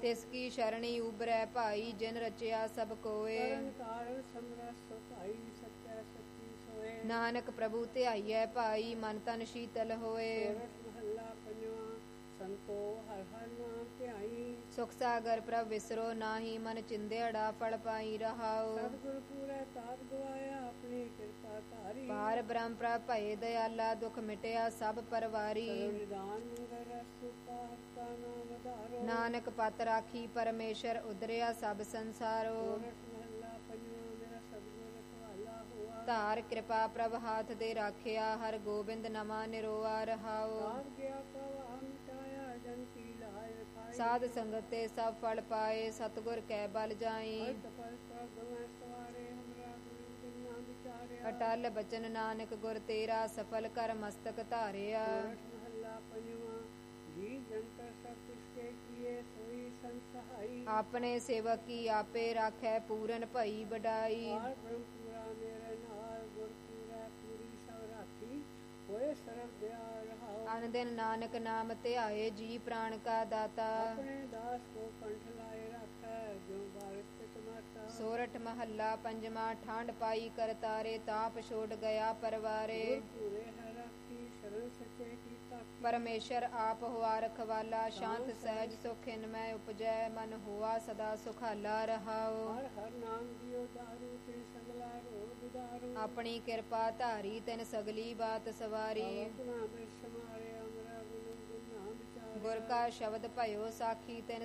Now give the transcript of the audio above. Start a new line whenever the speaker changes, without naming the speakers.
ਤਿਸ ਕੀ ਸ਼ਰਣੀ ਉਬਰੈ ਭਾਈ, ਜਿਨ ਰਚਿਆ ਸਭ ਕੋਏ।
ਕਰਨ ਕਾਰਨ ਸਮਰਸ ਭਾਈ, ਸੱਚੈ ਸੱਚੀ ਸੋਏ।
ਨਾਨਕ ਪ੍ਰਭੂ ਧਿਆਈਐ ਭਾਈ, ਮਨ ਤਨ ਸ਼ੀਤਲ ਹੋਏ।
ਸੋਰਠ ਮਹੱਲਾ ਪੰਜਵਾਂ। ਸੰਤੋ ਹਰਿ ਹਰਿ ਨਾਮ ਧਿਆਈ,
ਸੁਖ ਸਾਗਰ ਪ੍ਰਭ ਵਿਸਰੋ ਨਾਹੀ, ਮਨ ਚਿੰਦਿਆੜਾ ਫਲ ਪਾਈ ਰਹਾਉ।
ਸਤਿਗੁਰ ਪੂਰੈ ਤਾਪ ਗਵਾਇਆ, ਆਪਣੀ ਕਿਰਪਾ ਧਾਰੀ।
ਪਾਰ ਬ੍ਰਹਮ ਪ੍ਰਭ ਭਏ ਦਇਆਲਾ, ਦੁਖ ਮਿਟਿਆ ਸਭ ਪਰਵਾਰੀ।
ਸਰਵ ਨਿਦਾਨ ਮੰਗਲ ਰਸ ਸੁਪਾ, ਹਰਿ ਕਾ ਨਾਮ ਵਧਾਰੋ।
ਨਾਨਕ ਪਤ ਰਾਖੀ ਪਰਮੇਸ਼ਰ, ਉਦਰਿਆ ਸਭ ਸੰਸਾਰੋ।
ਸੋਰਠ ਮਹੱਲਾ ਪੰਜਵਾਂ। ਮੇਰਾ ਸਤਿਗੁਰ ਰਖਵਾਲਾ ਹੋਆ,
ਧਾਰ ਕਿਰਪਾ ਪ੍ਰਭ ਹਾਥ ਦੇ ਰਾਖਿਆ, ਹਰ ਗੋਬਿੰਦ ਨਵਾਂ ਨਿਰੋਆ ਰਹਾਉ।
ਤਾਪ ਗਿਆ ਪ੍ਰਵਾਹ ਮਿਟਾਇਆ, ਜਨ ਕੀ ਲਾਇ ਰਖਾਈ।
ਸਾਧ ਸੰਗਤ ਤੇ ਸਭ ਫਲ ਪਾਏ, ਸਤਿਗੁਰ ਕੈ ਬਲ ਜਾਈ।
ਅਲਟ ਪਲ ਪ੍ਰਭ ਗਵੈ ਸਵਾਰੇ, ਹਮਰਾ ਗੁਰੂ ਬਿਨਾ ਵਿਚਾਰਿਆ।
ਅਟਲ ਬਚਨ ਨਾਨਕ ਗੁਰ ਤੇਰਾ, ਸਫਲ ਕਰ ਮਸਤਕ ਧਾਰਿਆ।
ਸੋਰਠ ਮਹੱਲਾ ਪੰਜਵਾਂ। ਜੀ ਜੰਤਰ ਸਭ ਤਿਸਕੇ ਕੀਏ, ਸੋਈ ਸੰਤ ਸਹਾਈ।
ਆਪਣੇ ਸੇਵਕ ਕੀ ਆਪੇ ਰਾਖੈ, ਪੂਰਨ ਭਈ ਵਡਾਈ।
ਪਾਰ ਬ੍ਰਹਮ ਪੂਰਾ ਮੇਰੇ ਨਾਲ, ਗੁਰ ਪੂਰੈ ਪੂਰੀ ਸਭ ਰਾਖੀ। ਹੋਏ ਸਰਬ ਦਿਆਲ ਰਹਾਉ।
ਅਨ ਦਿਨ ਨਾਨਕ ਨਾਮ ਧਿਆਏ, ਜੀ ਪ੍ਰਾਣ ਕਾ ਦਾਤਾ।
ਆਪਣੇ ਦਾਸ ਕੋ ਕੰਠ ਲਾਏ ਰੱਖੈ, ਜੋ ਬਾਰਿਕ ਪਿਤ ਮਾਤਾ।
ਸੋਰਠ ਮਹੱਲਾ ਪੰਜਵਾਂ। ਠੰਡ ਪਾਈ ਕਰਤਾਰੇ, ਤਾਪ ਛੋੜ ਗਿਆ ਪਰਵਾਰੇ।
ਗੁਰ ਪੂਰੇ ਹੈ ਰਾਖੀ, ਸ਼ਰਨ ਸੱਚੇ ਕੀ ਤਾਕੀ।
ਪਰਮੇਸ਼ਰ ਆਪ ਹੋਆ ਰਖਵਾਲਾ, ਸ਼ਾਂਤ ਸਹਿਜ ਸੁਖਿਨ ਮੈਂ ਉਪਜੈ, ਮਨ ਹੋਆ ਸਦਾ ਸੁਖਾਲਾ ਰਹਾਉ।
ਹਰ ਹਰ ਨਾਮ ਦਿਓ ਦਾਰੂ, ਤਿਨ ਸਗਲਾ ਰੋਗ ਉਦਾਰੂ।
ਆਪਣੀ ਕਿਰਪਾ ਧਾਰੀ, ਤਿਨ ਸਗਲੀ ਬਾਤ ਸਵਾਰੀ।
ਆਪਣਾ ਬਿਰਛ ਮਾਰੇ, ਅਮਰਾ ਗੁਰੂ ਬਿਨਾ ਵਿਚਾਰਿਆ।
ਗੁਰ ਕਾ ਸ਼ਬਦ ਭਇਓ ਸਾਖੀ, ਤਿਨ